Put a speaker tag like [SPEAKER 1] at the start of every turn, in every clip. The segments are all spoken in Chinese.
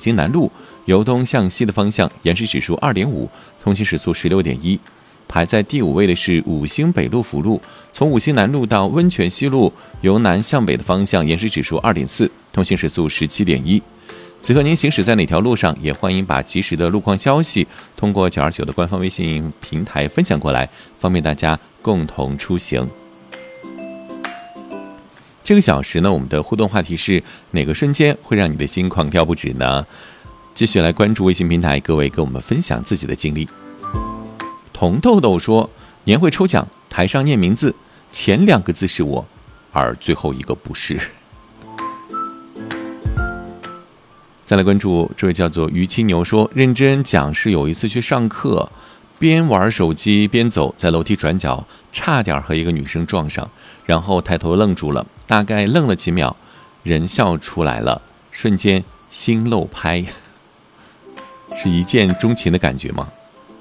[SPEAKER 1] 星南路，由东向西的方向，延时指数2.5，通行时速16.1。排在第5位的是五星北路辅路，从五星南路到温泉西路，由南向北的方向，延时指数2.4，通行时速17.1。此刻您行驶在哪条路上，也欢迎把及时的路况消息通过929的官方微信平台分享过来，方便大家共同出行。这个小时呢，我们的互动话题是哪个瞬间会让你的心狂跳不止呢？继续来关注微信平台，各位跟我们分享自己的经历。童豆豆说，年会抽奖，台上念名字，前2个字是我，而最后一个不是。再来关注这位叫做于青牛说，认真讲是有一次去上课，边玩手机边走，在楼梯转角差点和一个女生撞上，然后抬头愣住了，大概愣了几秒，人笑出来了，瞬间心漏拍。是一见钟情的感觉吗？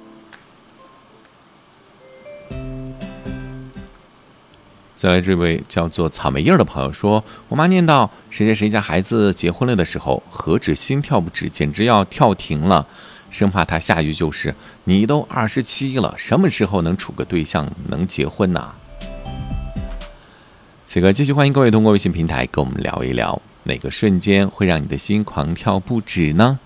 [SPEAKER 1] 再来这位叫做草莓叶的朋友说，我妈念叨谁谁谁家孩子结婚了的时候，何止心跳不止，简直要跳停了，生怕他下一句就是你都27了，什么时候能处个对象能结婚呢？此刻继续欢迎各位通过微信平台跟我们聊一聊，哪个瞬间会让你的心狂跳不止呢？